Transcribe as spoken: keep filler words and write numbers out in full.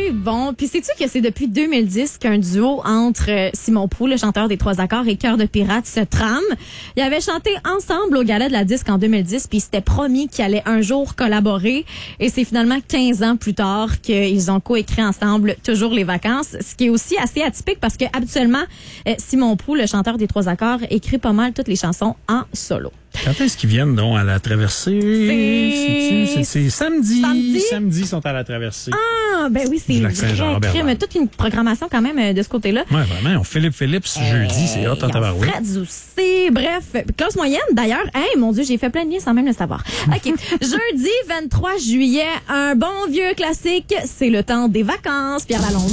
c'est bon. Puis sais-tu que c'est depuis deux mille dix qu'un duo entre euh, Simon Prou, le chanteur des Trois Accords, et Cœur de Pirate se trame. Ils avaient chanté ensemble au Gala de la Disque en deux mille dix, puis ils s'étaient promis qu'ils allaient un jour collaborer. Et c'est finalement quinze ans plus tard qu'ils ont coécrit ensemble Toujours les vacances, ce qui est aussi assez atypique parce que habituellement, euh, Simon Prou, le chanteur des Trois Accords, écrit pas mal toutes les chansons en solo. Quand est-ce qu'ils viennent donc à la traversée? C'est, c'est, c'est samedi. Samedi. Samedi, ils sont à la traversée. Ah, ben oui, c'est vrai. Crime, toute une programmation quand même de ce côté-là. Ouais, vraiment. On Philippe Philippe ce jeudi, c'est hot en tabarouette. Fred aussi. Bref, classe moyenne d'ailleurs. Hey, mon Dieu, j'ai fait plein de liens sans même le savoir. OK. Jeudi vingt-trois juillet, un bon vieux classique, c'est le temps des vacances. Pierre Lalonde.